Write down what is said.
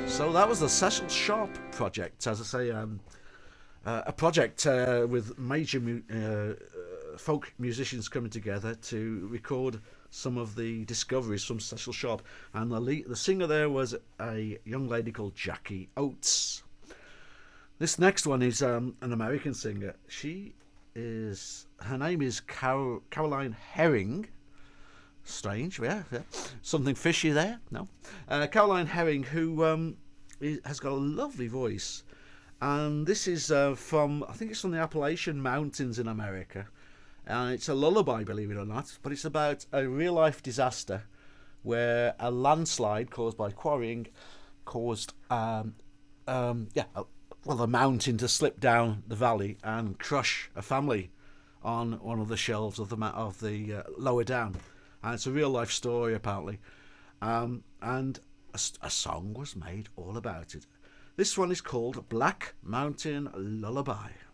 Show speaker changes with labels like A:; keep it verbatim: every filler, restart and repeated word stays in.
A: So that was the Cecil Sharp project, as I say, um, uh, a project uh, with major mu- uh, uh, folk musicians coming together to record some of the discoveries from Cecil Sharp. And the, lead, the singer there was a young lady called Jackie Oates. This next one is um, an American singer. She is, her name is Carol, Caroline Herring. Strange, yeah, yeah. Something fishy there, no? Uh, Caroline Herring, who um, is, has got a lovely voice. And this is uh, from, I think it's from the Appalachian Mountains in America. And it's a lullaby, believe it or not. But it's about a real-life disaster where a landslide caused by quarrying caused, um, um, yeah, a, well, a mountain to slip down the valley and crush a family on one of the shelves of the of the uh, lower down. And it's a real life story, apparently. Um, and a, a song was made all about it. This one is called Black Mountain Lullaby.